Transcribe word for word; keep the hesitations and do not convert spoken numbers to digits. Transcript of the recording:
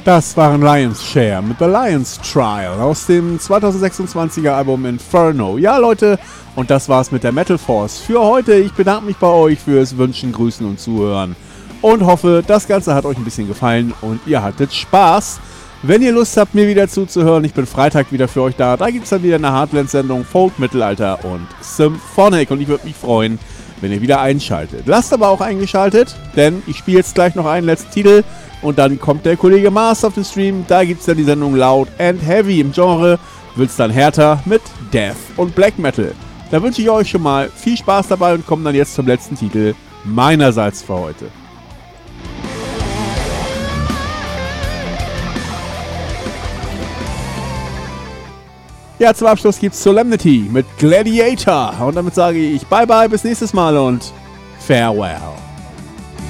Das waren Lion's Share mit The Lion's Trial aus dem zweitausendsechsundzwanziger Album Inferno. Ja, Leute, und das war's mit der Metal Force für heute. Ich bedanke mich bei euch fürs Wünschen, Grüßen und Zuhören und hoffe, das Ganze hat euch ein bisschen gefallen und ihr hattet Spaß. Wenn ihr Lust habt, mir wieder zuzuhören, ich bin Freitag wieder für euch da. Da gibt's dann wieder eine Heartland-Sendung, Folk, Mittelalter und Symphonic. Und ich würde mich freuen, wenn ihr wieder einschaltet. Lasst aber auch eingeschaltet, denn ich spiele jetzt gleich noch einen letzten Titel. Und dann kommt der Kollege Mars auf den Stream. Da gibt es dann die Sendung Loud and Heavy. Im Genre wird es dann härter mit Death und Black Metal. Da wünsche ich euch schon mal viel Spaß dabei und komme dann jetzt zum letzten Titel meinerseits für heute. Ja, zum Abschluss gibt es Solemnity mit Gladiator. Und damit sage ich bye bye, bis nächstes Mal und farewell.